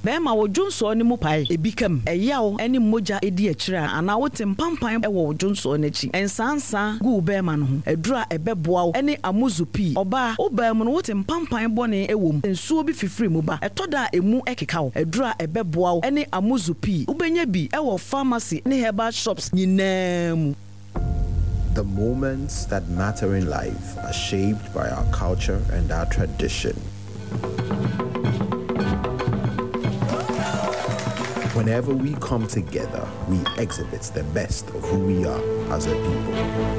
bema wo dwonso ne mu pae ebikam eyawo ene moja edi akira ana wote mpampan wo dwonso n'achi ensansa gu bema no ho adura ebeboa wo ene amuzupi oba oba mu no wote mpampan bone ewom nsuo bi fifiri mu ba etoda emu ekeka wo adura ebeboa wo ene amuzupi ubenya bi ewo pharmacy ne herbal shops nyinaa. The moments that matter in life are shaped by our culture and our tradition. Whenever we come together, we exhibit the best of who we are as a people.